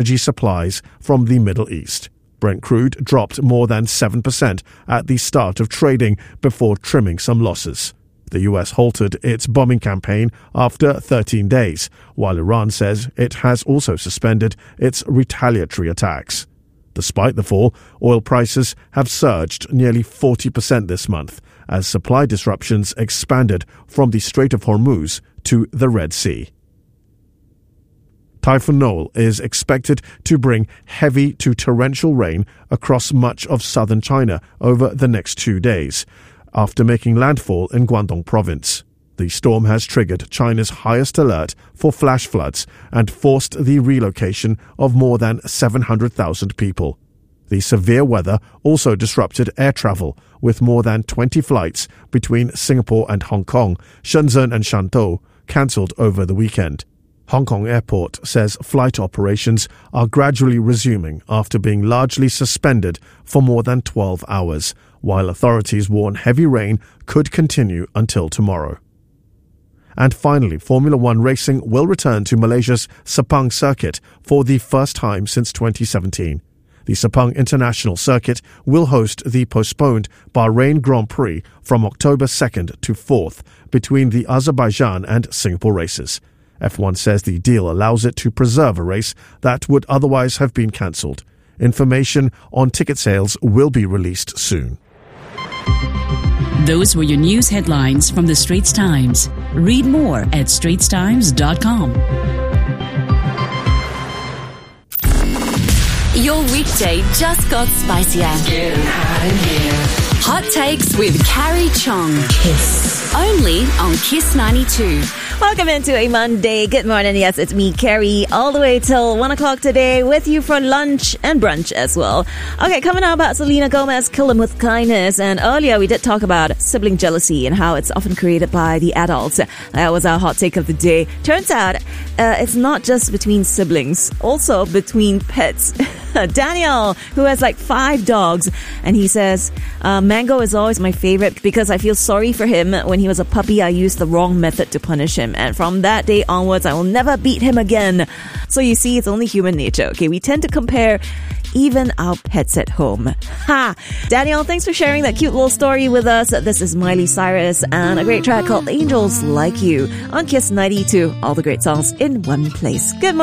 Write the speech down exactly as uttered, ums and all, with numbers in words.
energy supplies from the Middle East. Brent crude dropped more than seven percent at the start of trading before trimming some losses. The U S halted its bombing campaign after thirteen days, while Iran says it has also suspended its retaliatory attacks. Despite the fall, oil prices have surged nearly forty percent this month as supply disruptions expanded from the Strait of Hormuz to the Red Sea. Typhoon Noel is expected to bring heavy to torrential rain across much of southern China over the next two days, after making landfall in Guangdong province. The storm has triggered China's highest alert for flash floods and forced the relocation of more than seven hundred thousand people. The severe weather also disrupted air travel, with more than twenty flights between Singapore and Hong Kong, Shenzhen and Shantou cancelled over the weekend. Hong Kong Airport says flight operations are gradually resuming after being largely suspended for more than twelve hours, while authorities warn heavy rain could continue until tomorrow. And finally, Formula One racing will return to Malaysia's Sepang circuit for the first time since twenty seventeen. The Sepang International Circuit will host the postponed Bahrain Grand Prix from October second to fourth between the Azerbaijan and Singapore races. F one says the deal allows it to preserve a race that would otherwise have been cancelled. Information on ticket sales will be released soon. Those were your news headlines from the Straits Times. Read more at straits times dot com. Your weekday just got spicier. Getting hot in here. Hot Takes with Carrie Chong. Kiss. Only on Kiss ninety-two. Welcome into a Monday. Good morning. Yes, it's me, Carrie, all the way till one o'clock today with you for lunch and brunch as well. Okay, coming up about Selena Gomez, Kill 'Em With Kindness. And earlier we did talk about sibling jealousy and how it's often created by the adults. That was our hot take of the day. Turns out uh, it's not just between siblings, also between pets. Daniel, who has like five dogs, and he says, uh, Mango is always my favorite because I feel sorry for him. When he was a puppy, I used the wrong method to punish him. And from that day onwards, I will never beat him again. So you see, it's only human nature. Okay, we tend to compare even our pets at home. Ha! Daniel, thanks for sharing that cute little story with us. This is Miley Cyrus and a great track called Angels Like You on Kiss ninety-two. All the great songs in one place. Good morning.